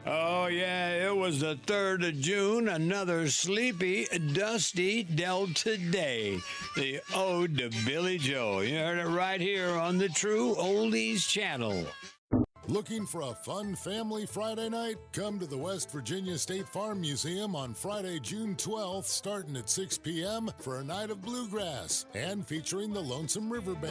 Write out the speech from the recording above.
Oh, yeah, it was the 3rd of June, another sleepy, dusty Delta day. The Ode to Billy Joe. You heard it right here on the True Oldies channel. Looking for a fun family Friday night? Come to the West Virginia State Farm Museum on Friday, June 12th, starting at 6 p.m. for a night of bluegrass and featuring the Lonesome River Band.